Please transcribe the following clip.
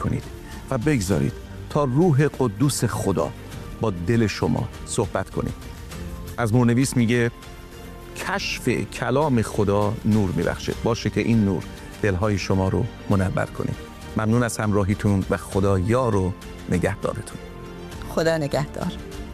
کنید و بگذارید تا روح قدوس خدا با دل شما صحبت کنید. مزمورنویس میگه کشف کلام خدا نور میبخشه. باشه که این نور دلهای شما رو منور کنه. ممنون از همراهیتون و خدا یار و نگهدارتون. خدا نگهدار.